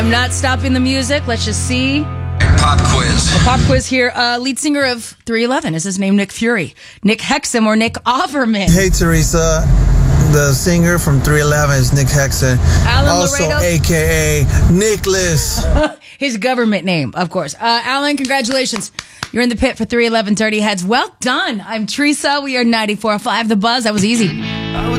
I'm not stopping the music. Let's just see. Pop quiz. A pop quiz here. Lead singer of 311. Is his name Nick Fury? Nick Hexum or Nick Overman? Hey, Teresa. The singer from 311 is Nick Hexum. Alan also, Laredo. a.k.a. Nicholas. His government name, of course. Alan, congratulations. You're in the pit for 311 Dirty Heads. Well done. I'm Teresa. We are 94.5 The Buzz. That was easy.